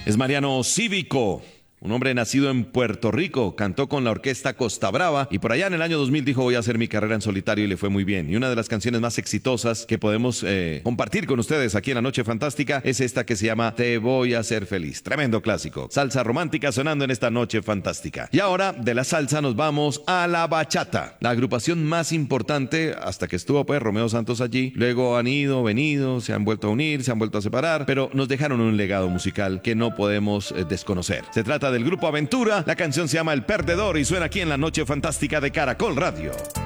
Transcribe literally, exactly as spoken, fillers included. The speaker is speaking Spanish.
Es Mariano Cívico, un hombre nacido en Puerto Rico, cantó con la orquesta Costa Brava y por allá en el año dos mil dijo voy a hacer mi carrera en solitario y le fue muy bien. Y una de las canciones más exitosas que podemos eh, compartir con ustedes aquí en La Noche Fantástica es esta que se llama Te voy a hacer feliz. Tremendo clásico. Salsa romántica sonando en esta Noche Fantástica. Y ahora de la salsa nos vamos a la bachata. La agrupación más importante hasta que estuvo pues Romeo Santos allí. Luego han ido, venido, se han vuelto a unir, se han vuelto a separar, pero nos dejaron un legado musical que no podemos eh, desconocer. Se trata de del Grupo Aventura. La canción se llama El Perdedor y suena aquí en La Noche Fantástica de Caracol Radio.